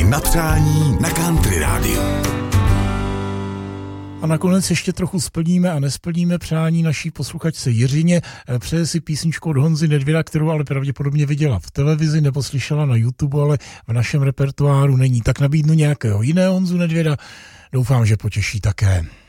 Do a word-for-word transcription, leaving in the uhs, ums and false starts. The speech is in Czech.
na přání na Country rádiu. A nakonec ještě trochu splníme a nesplníme přání naší posluchačce Jiřině. Přeje si písničku od Honzy Nedvěda, kterou ale pravděpodobně viděla v televizi nebo slyšela na YouTube, ale v našem repertoáru není. Tak nabídnu nějakého jiného Honzu Nedvěda. Doufám, že potěší také.